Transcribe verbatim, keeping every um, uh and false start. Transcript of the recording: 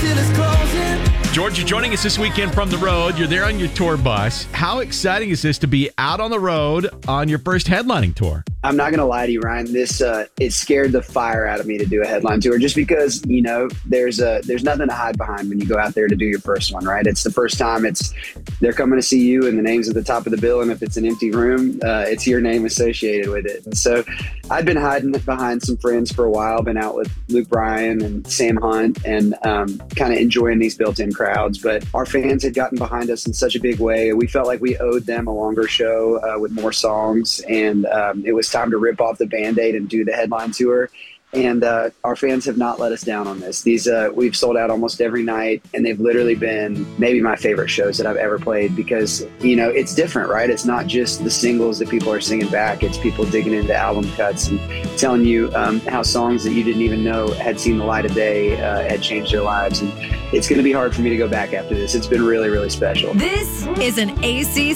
George, you're joining us this weekend from the road. You're there on your tour bus. How exciting is this to be out on the road on your first headlining tour? I'm not going to lie to you, Ryan. This uh, it scared the fire out of me to do a headline tour just because, you know, there's a, there's nothing to hide behind when you go out there to do your first one, right? It's the first time. It's they're coming to see you and the name's at the top of the bill. And if it's an empty room, uh, it's your name associated with it. And so I'd been hiding behind some friends for a while, been out with Luke Bryan and Sam Hunt and um, kind of enjoying these built-in crowds. But our fans had gotten behind us in such a big way. We felt like we owed them a longer show uh, with more songs. And um, it was time to rip off the Band-Aid and do the headline tour. And uh, our fans have not let us down on this. These uh, we've sold out almost every night, and they've literally been maybe my favorite shows that I've ever played because, you know, it's different, right? It's not just the singles that people are singing back. It's people digging into album cuts and telling you um, how songs that you didn't even know had seen the light of day uh, had changed their lives. And it's going to be hard for me to go back after this. It's been really, really special. This is an A C